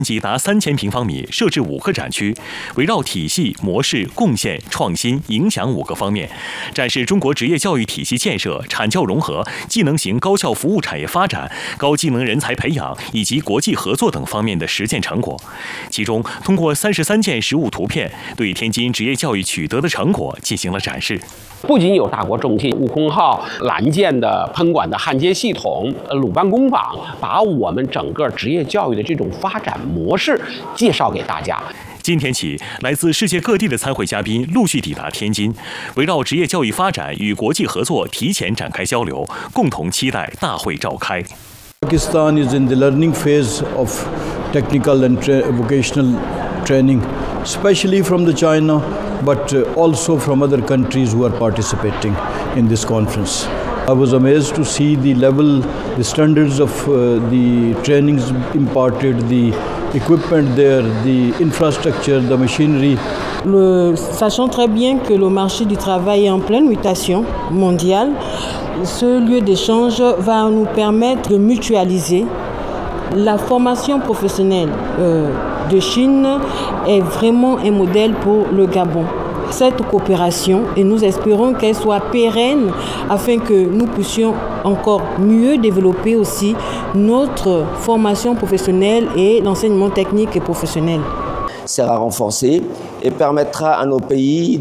面积达3000平方米，设置5个展区，围绕体系、模式、贡献、创新、影响5个方面，展示中国职业教育体系建设、产教融合、技能型高校服务产业发展、高技能人才培养以及国际合作等方面的实践成果。其中，通过33件实物图片，对天津职业教育取得的成果进行了展示。 不仅有大国重器、悟空号、蓝箭的喷管的焊接系统、鲁班工坊，把我们整个职业教育的这种发展模式介绍给大家。 今天起，来自世界各地的参会嘉宾陆续抵达天津，围绕职业教育发展与国际合作提前展开交流，共同期待大会召开。 Pakistan is in the learning phase of technical and vocational training, especially from the China, but also from other countries who are participating in this conference. I was amazed to see the level, the standards of the trainings imparted, the equipment there, the infrastructure, the machinery. Sachant très bien que le marché du travail est en pleine mutation mondiale, ce lieu d'échange va nous permettre de mutualiser la formation professionnelle de Chine est vraiment un modèle pour le Gabon. Cette coopération, et nous espérons qu'elle soit pérenne afin que nous puissions encore mieux développer aussi notre formation professionnelle et l'enseignement technique et professionnel. Sera renforcé et permettra à nos pays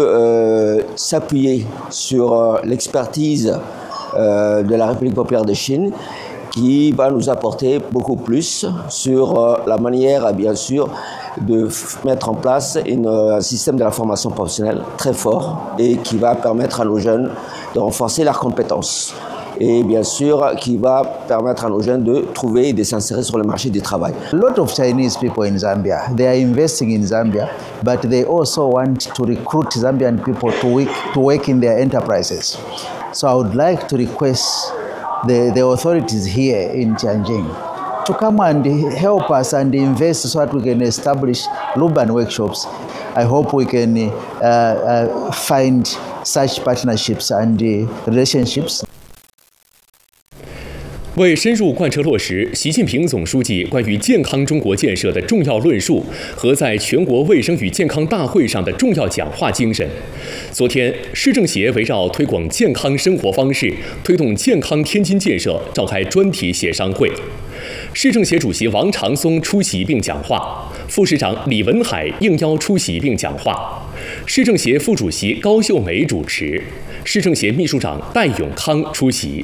de s'appuyer sur l'expertise de la République populaire de Chine, qui va nous apporter beaucoup plus sur la manière, bien sûr, de mettre en place un système de la formation professionnelle très fort et qui va permettre à nos jeunes de renforcer leurs compétences. Et bien sûr, qui va permettre à nos jeunes de trouver et de s'insérer sur le marché du travail. A lot of Chinese people in Zambia, they are investing in Zambia, but they also want to recruit Zambian people to work in their enterprises. So I would like to request the authorities here in Tianjin to come and help us and invest so that we can establish Luban workshops. I hope we can find such partnerships and relationships. 为深入贯彻落实习近平总书记关于健康中国建设的重要论述和在全国卫生与健康大会上的重要讲话精神，昨天，市政协围绕推广健康生活方式、推动健康天津建设召开专题协商会。市政协主席王长松出席并讲话，副市长李文海应邀出席并讲话，市政协副主席高秀梅主持，市政协秘书长戴永康出席。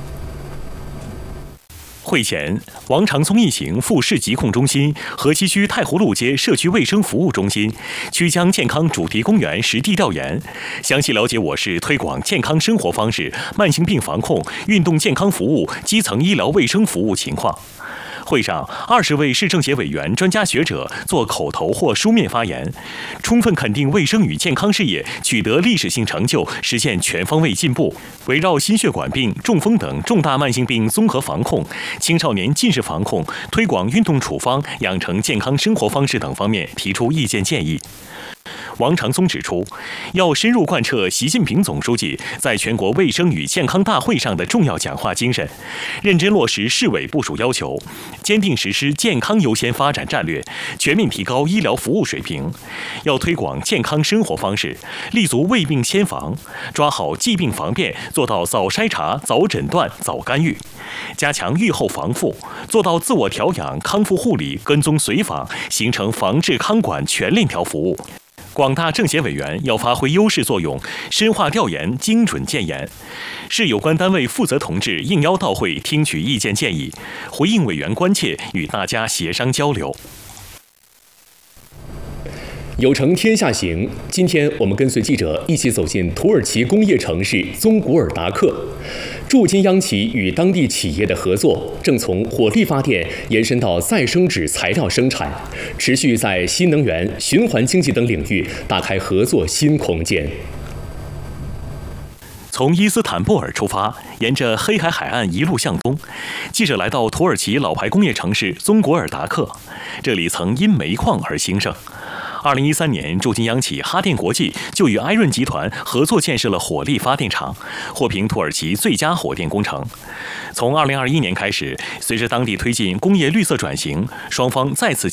会前，王长松一行赴市疾控中心、河西区太湖路街社区卫生服务中心、曲江健康主题公园实地调研，详细了解我市推广健康生活方式、慢性病防控、运动健康服务、基层医疗卫生服务情况。会上，20位市政协委员、专家学者做口头或书面发言，充分肯定卫生与健康事业取得历史性成就，实现全方位进步。围绕心血管病、中风等重大慢性病综合防控、青少年近视防控、推广运动处方、养成健康生活方式等方面提出意见建议。王长松指出，要深入贯彻习近平总书记在全国卫生与健康大会上的重要讲话精神，认真落实市委部署要求，坚定实施健康优先发展战略，全面提高医疗服务水平。要推广健康生活方式，立足未病先防，抓好疾病防变，做到早筛查、早诊断、早干预，加强预后防护，做到自我调养、康复护理、跟踪随访，形成防治康管全链条服务。广大政协委员要发挥优势作用，深化调研，精准建言。市有关单位负责同志应邀到会，听取意见建议，回应委员关切，与大家协商交流。 有成天下行，今天我们跟随记者一起走进土耳其工业城市宗古尔达克。驻京央企与当地企业的合作正从火力发电延伸到再生纸材料生产，持续在新能源、循环经济等领域打开合作新空间。 从伊斯坦布尔出发，沿着黑海海岸一路向东，记者来到土耳其老牌工业城市宗古尔达克。这里曾因煤矿而兴盛。2013年，驻京央企哈电国际就与埃润集团合作建设了火力发电厂，获评土耳其最佳火电工程。从2021年开始，随着当地推进工业绿色转型，双方再次